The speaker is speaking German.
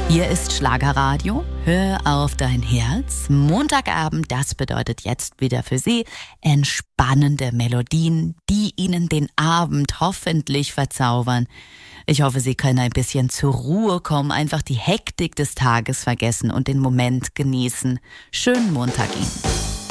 Hier ist Schlagerradio. Hör auf dein Herz. Montagabend, das bedeutet jetzt wieder für Sie entspannende Melodien, die Ihnen den Abend hoffentlich verzaubern. Ich hoffe, Sie können ein bisschen zur Ruhe kommen, einfach die Hektik des Tages vergessen und den Moment genießen. Schönen Montag Ihnen.